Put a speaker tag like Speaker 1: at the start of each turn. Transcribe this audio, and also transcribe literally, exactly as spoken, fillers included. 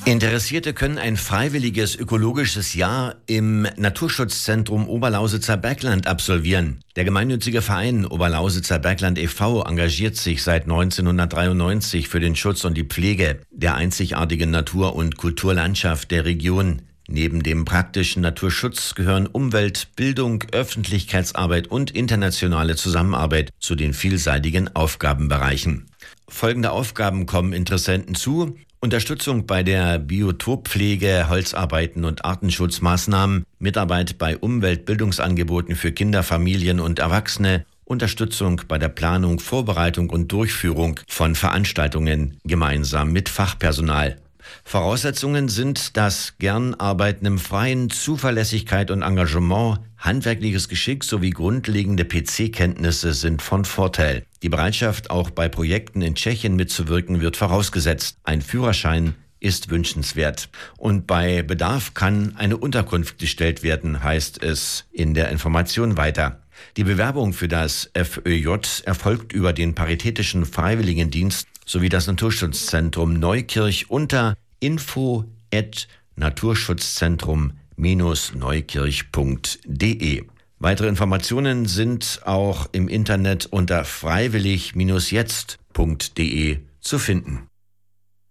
Speaker 1: Interessierte können ein freiwilliges ökologisches Jahr im Naturschutzzentrum Oberlausitzer Bergland absolvieren. Der gemeinnützige Verein Oberlausitzer Bergland e V engagiert sich seit neunzehnhundertdreiundneunzig für den Schutz und die Pflege der einzigartigen Natur- und Kulturlandschaft der Region. Neben dem praktischen Naturschutz gehören Umwelt, Bildung, Öffentlichkeitsarbeit und internationale Zusammenarbeit zu den vielseitigen Aufgabenbereichen. Folgende Aufgaben kommen Interessenten zu: Unterstützung bei der Biotoppflege, Holzarbeiten und Artenschutzmaßnahmen, Mitarbeit bei Umweltbildungsangeboten für Kinder, Familien und Erwachsene, Unterstützung bei der Planung, Vorbereitung und Durchführung von Veranstaltungen gemeinsam mit Fachpersonal. Voraussetzungen sind das Gern-Arbeiten im Freien, Zuverlässigkeit und Engagement, handwerkliches Geschick sowie grundlegende P C-Kenntnisse sind von Vorteil. Die Bereitschaft, auch bei Projekten in Tschechien mitzuwirken, wird vorausgesetzt. Ein Führerschein ist wünschenswert. Und bei Bedarf kann eine Unterkunft gestellt werden, heißt es in der Information weiter. Die Bewerbung für das F Ö J erfolgt über den Paritätischen Freiwilligendienst sowie das Naturschutzzentrum Neukirch unter info at naturschutzzentrum neukirch punkt de. Weitere Informationen sind auch im Internet unter freiwillig jetzt punkt de zu finden.